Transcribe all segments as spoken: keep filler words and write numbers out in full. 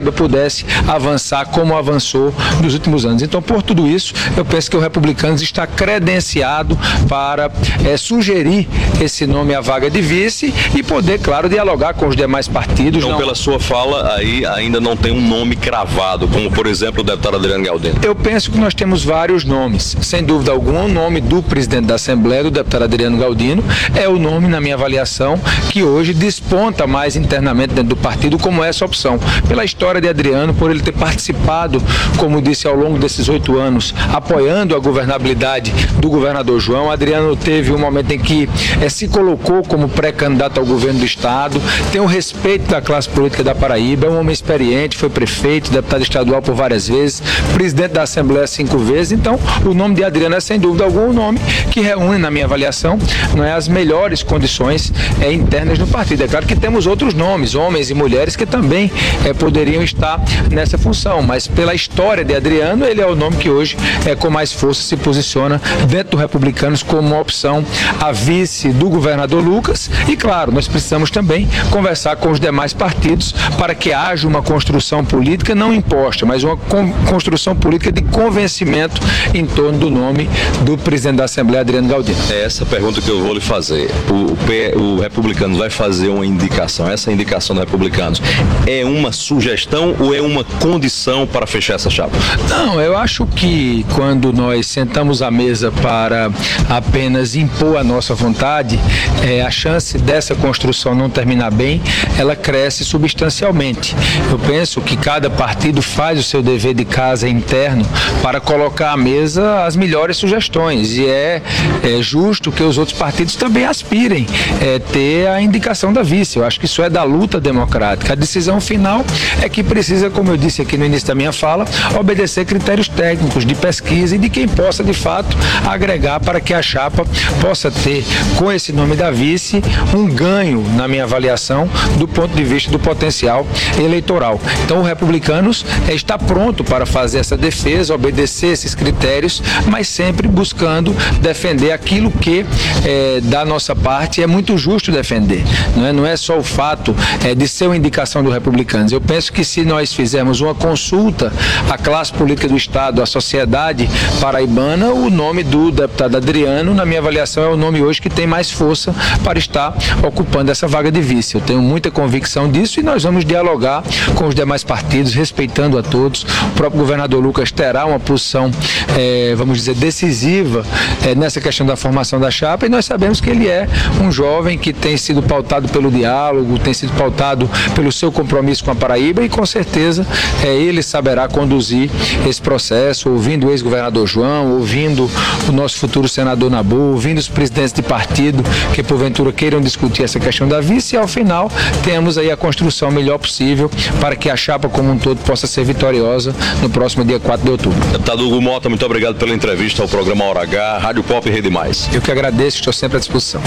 Paraíba pudesse avançar como avançou nos últimos anos. Então, por tudo isso, eu penso que o Republicanos está credenciado para é, sugerir esse nome à vaga de vice e poder, claro, dialogar com os demais partidos. Então, não... pela sua fala, aí ainda não tem um nome cravado, como, por exemplo, o deputado Adriano Galdino. Eu penso que nós temos vários nomes. Sem dúvida alguma, o nome do presidente da Assembleia, do deputado Adriano Galdino, é o nome, na minha avaliação, que hoje desponta mais internamente dentro do partido como essa opção. Pela história de Adriano, por ele ter participado, como disse, ao longo desses oito anos, apoiando a governabilidade do governador João. Adriano teve um momento em que eh, se colocou como pré-candidato ao governo do estado, tem o respeito da classe política da Paraíba, é um homem experiente, foi prefeito, deputado estadual por várias vezes, presidente da Assembleia cinco vezes. Então, o nome de Adriano é, sem dúvida alguma, um nome que reúne, na minha avaliação, não é, as melhores condições é, internas do partido. É claro que temos outros nomes, homens e mulheres, que também é, poderiam estar nessa função, mas pela história de Adriano, ele é o nome que hoje, é, com mais força, se posiciona dentro do Republicanos como uma opção a vice do governador Lucas. E, claro, nós precisamos também conversar com os demais partidos para que haja uma construção política não imposta, mas uma construção política de convencimento em torno do nome do presidente da Assembleia, Adriano Galdino. É essa pergunta que eu vou lhe fazer. O, o, o Republicanos vai fazer uma indicação, essa indicação do Republicanos é uma sugestão ou é uma condição para fechar essa chapa? Não, eu acho que quando nós sentamos à mesa para apenas impor a nossa vontade, é, a chance dessa construção não terminar bem, ela cresce substancialmente. Eu penso que cada partido faz o seu dever de casa interno para colocar à mesa as melhores sugestões e é, é justo que os outros partidos também aspirem é, ter a indicação da vice. Eu acho que isso é da luta democrática. A decisão final é que precisa, como eu disse aqui no início da minha fala, obedecer critérios técnicos de pesquisa e de quem possa, de fato, agregar para que a chapa possa ter, com esse nome da vice, um ganho, na minha avaliação, do ponto de vista do potencial eleitoral. Então, o Republicanos é, está pronto para fazer essa defesa, obedecer esses critérios, mas sempre buscando defender aquilo que, é, da nossa parte, é muito justo defender. Não é, não é só o fato é, de ser uma indicação do Republicanos. Eu penso que se nós fizermos uma consulta à classe política do Estado, à sociedade paraibana, o nome do deputado Adriano, na minha avaliação, é o nome hoje que tem mais força para estar ocupando essa vaga de vice. Eu tenho muita convicção disso e nós vamos dialogar com os demais partidos, respeitando a todos. O próprio governador Lucas terá uma posição, é, vamos dizer, decisiva é, nessa questão da formação da chapa e nós sabemos que ele é um jovem que tem sido pautado pelo diálogo, tem sido pautado pelo seu compromisso com a Paraíba e com certeza é, ele saberá conduzir esse processo, ouvindo o ex-governador João, ouvindo o nosso futuro senador Nabu, ouvindo os presidentes de partido que porventura queiram discutir essa questão da vice e ao final temos aí a construção melhor possível para que a chapa como um todo possa ser vitoriosa no próximo dia quatro de outubro. Deputado Hugo Mota, muito obrigado pela entrevista ao programa Hora H, Rádio Pop e Rede Mais. Eu que agradeço, estou sempre à disposição.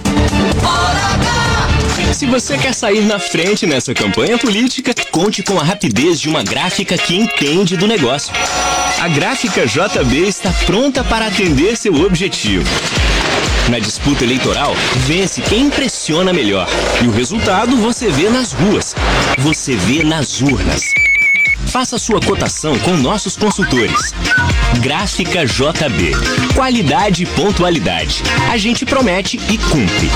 Se você quer sair na frente nessa campanha política, conte com a rapidez de uma gráfica que entende do negócio. A Gráfica J B está pronta para atender seu objetivo. Na disputa eleitoral, vence quem impressiona melhor. E o resultado você vê nas ruas, você vê nas urnas. Faça sua cotação com nossos consultores. Gráfica J B. Qualidade e pontualidade. A gente promete e cumpre.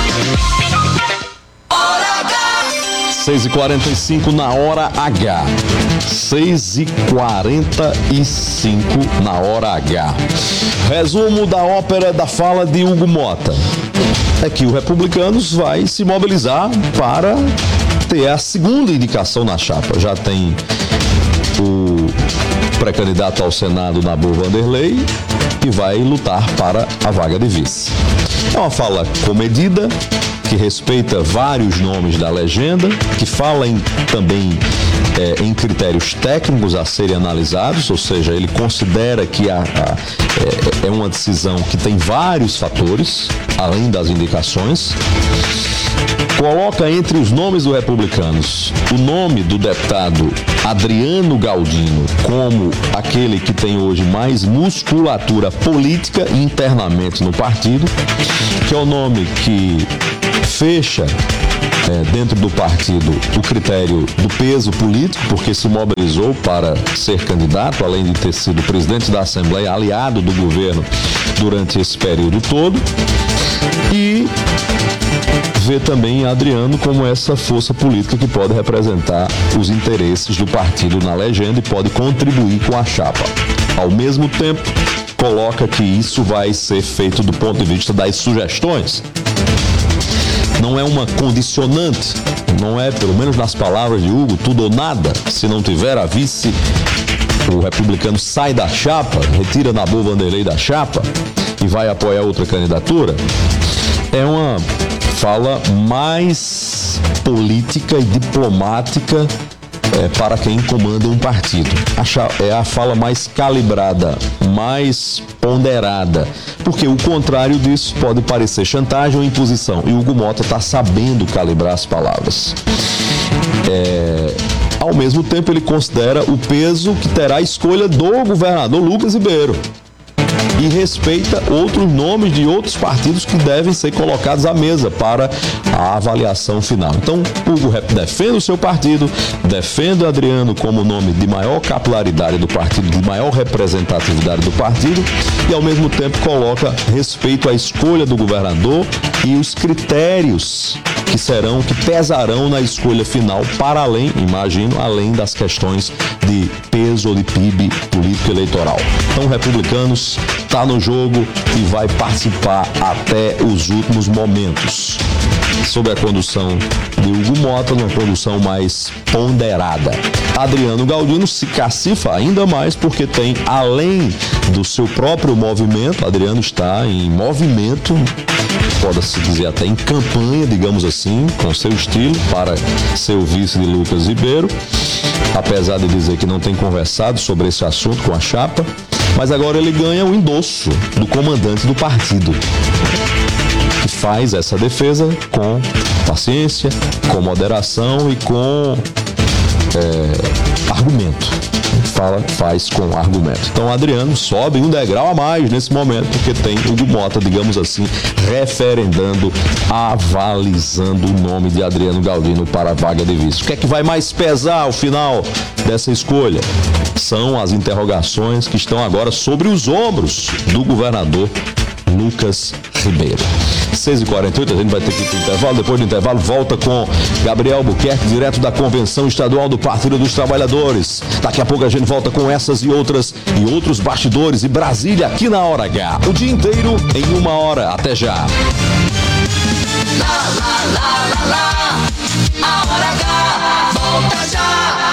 seis e quarenta e cinco na hora H. seis e quarenta e cinco na hora H. Resumo da ópera da fala de Hugo Mota. É que o Republicanos vai se mobilizar para ter a segunda indicação na chapa. Já tem o pré-candidato ao Senado, Nabu Vanderlei, que vai lutar para a vaga de vice. É uma fala comedida, que respeita vários nomes da legenda, que fala em, também é, em critérios técnicos a serem analisados, ou seja, ele considera que a, a, é, é uma decisão que tem vários fatores, além das indicações. Coloca entre os nomes do Republicanos o nome do deputado Adriano Galdino como aquele que tem hoje mais musculatura política internamente no partido, que é o nome que fecha é, dentro do partido o critério do peso político, porque se mobilizou para ser candidato, além de ter sido presidente da Assembleia, aliado do governo durante esse período todo, e vê também Adriano como essa força política que pode representar os interesses do partido na legenda e pode contribuir com a chapa. Ao mesmo tempo, coloca que isso vai ser feito do ponto de vista das sugestões. Não é uma condicionante, não é, pelo menos nas palavras de Hugo, tudo ou nada. Se não tiver a vice, o republicano sai da chapa, retira Nabu Vanderlei da chapa e vai apoiar outra candidatura. É uma fala mais política e diplomática é, para quem comanda um partido. É a fala mais calibrada, mais ponderada, porque o contrário disso pode parecer chantagem ou imposição, e o Hugo Mota está sabendo calibrar as palavras. É... Ao mesmo tempo, ele considera o peso que terá a escolha do governador Lucas Ribeiro e respeita outros nomes de outros partidos que devem ser colocados à mesa para a avaliação final. Então, Hugo defende o seu partido, defende Adriano como nome de maior capilaridade do partido, de maior representatividade do partido, e ao mesmo tempo coloca respeito à escolha do governador e os critérios que serão, que pesarão na escolha final, para além, imagino, além das questões de peso ou de P I B político eleitoral. Então, republicanos está no jogo e vai participar até os últimos momentos, sob a condução de Hugo Mota, uma condução mais ponderada. Adriano Galdino se cacifa ainda mais porque tem, além do seu próprio movimento, Adriano está em movimento, pode-se dizer até em campanha, digamos assim, com seu estilo, para ser o vice de Lucas Ribeiro, apesar de dizer que não tem conversado sobre esse assunto com a chapa, mas agora ele ganha o endosso do comandante do partido, que faz essa defesa com paciência, com moderação e com é, argumento. Fala, faz com argumento. Então, Adriano sobe um degrau a mais nesse momento, porque tem Hugo Mota, digamos assim, referendando, avalizando o nome de Adriano Galdino para a vaga de vice. O que é que vai mais pesar ao final dessa escolha? São as interrogações que estão agora sobre os ombros do governador Lucas Ribeiro. seis e quarenta e oito, a gente vai ter que ir para o intervalo. Depois do intervalo, volta com Gabriel Buquerque, direto da Convenção Estadual do Partido dos Trabalhadores. Daqui a pouco a gente volta com essas e outras e outros bastidores e Brasília aqui na Hora H. O dia inteiro em uma hora. Até já. Lá, lá, lá, lá, lá. A Hora H volta já.